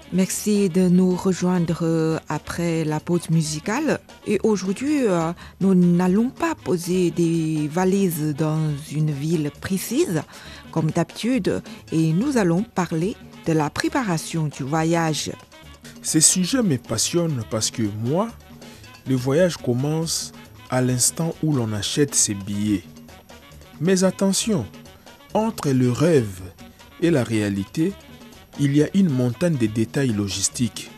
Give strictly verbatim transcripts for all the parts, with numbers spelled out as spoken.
Merci de nous rejoindre euh, après la pause musicale. Et aujourd'hui, euh, nous n'allons pas poser des valises dans une ville précise, comme d'habitude, et nous allons parler de la préparation du voyage. Ces sujets me passionnent parce que moi, le voyage commence à l'instant où l'on achète ses billets. Mais attention, entre le rêve et la réalité, il y a une montagne de détails logistiques.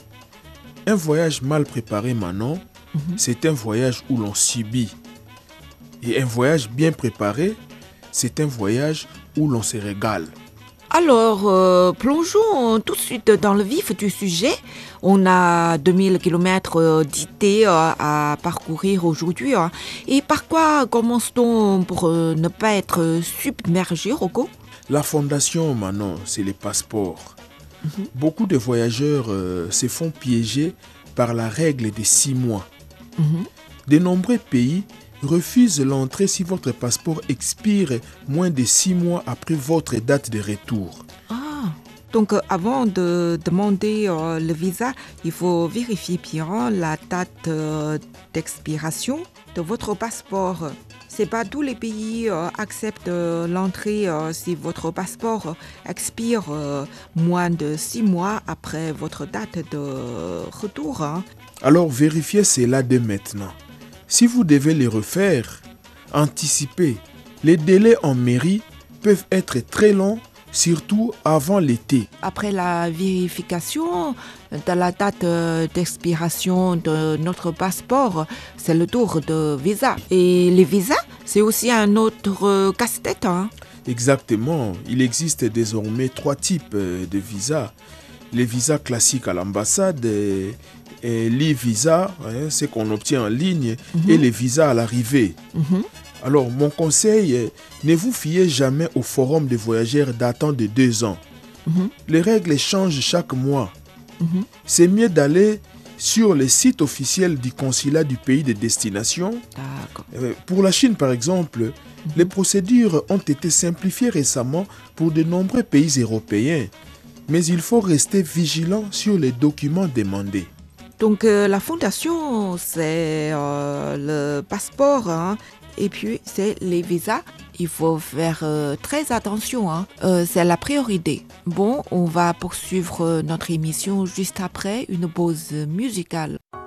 Un voyage mal préparé, Manon, mm-hmm. c'est un voyage où l'on subit. Et un voyage bien préparé, c'est un voyage où l'on se régale. Alors, euh, plongeons tout de suite dans le vif du sujet. On a deux mille kilomètres d'idées à parcourir aujourd'hui. Et par quoi commence-t-on pour ne pas être submergé, Rocco? La fondation, Manon, c'est les passeports. Mm-hmm. Beaucoup de voyageurs euh, se font piéger par la règle des six mois. Mm-hmm. De nombreux pays refusent l'entrée si votre passeport expire moins de six mois après votre date de retour. Ah, donc euh, avant de demander euh, le visa, il faut vérifier bien la date euh, d'expiration de votre passeport. C'est pas tous les pays euh, acceptent euh, l'entrée euh, si votre passeport expire euh, moins de six mois après votre date de retour. Hein. Alors vérifiez cela dès maintenant. Si vous devez les refaire, anticipez. Les délais en mairie peuvent être très longs, surtout avant l'été. Après la vérification de la date d'expiration de notre passeport, c'est le tour de visa. Et les visas, c'est aussi un autre casse-tête. Hein? Exactement. Il existe désormais trois types de visas. Les visas classiques à l'ambassade, et, et l'e-visa, hein, c'est qu'on obtient en ligne, mm-hmm. et les visas à l'arrivée. Mm-hmm. Alors, mon conseil, ne vous fiez jamais au forum des voyageurs datant de deux ans. Mm-hmm. Les règles changent chaque mois. Mm-hmm. C'est mieux d'aller sur le site officiel du consulat du pays de destination. D'accord. Pour la Chine, par exemple, mm-hmm. les procédures ont été simplifiées récemment pour de nombreux pays européens. Mais il faut rester vigilant sur les documents demandés. Donc, euh, la fondation, c'est euh, le passeport, hein, et puis c'est les visas. Il faut faire euh, très attention, hein. euh, c'est la priorité. Bon, on va poursuivre notre émission juste après une pause musicale.